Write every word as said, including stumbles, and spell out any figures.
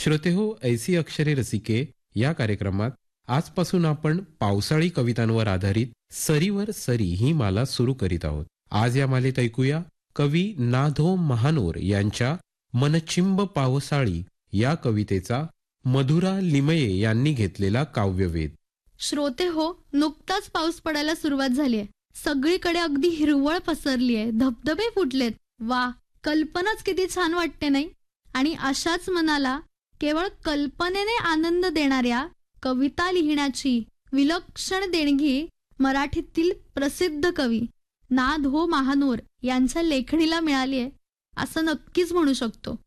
श्रोते हो, ऐसी अक्षरे रसिके या कार्यक्रमात आजपासून आपण पावसाळी कवितांवर आधारित सरीवर सरी ही माला सुरू करीत आहोत. आज या मालेत ऐकूया कवी नाधो महानोर यांच्या मनचिंब पावसाळी या कवितेचा मधुरा लिमये यांनी घेतलेला काव्यवेध. श्रोते हो, नुकताच पाऊस पडायला सुरुवात झालीये. सगळीकडे अगदी हिरवळ पसरलीये, धबधबे फुटलेत. वा, कल्पनाच किती छान वाटते नाही? आणि अशाच मनाला केवळ कल्पनेने आनंद देणाऱ्या कविता लिहिण्याची विलक्षण देणगी मराठीतील प्रसिद्ध कवी ना. धो. महानोर यांच्या लेखणीला मिळालीये असं नक्कीच म्हणू शकतो.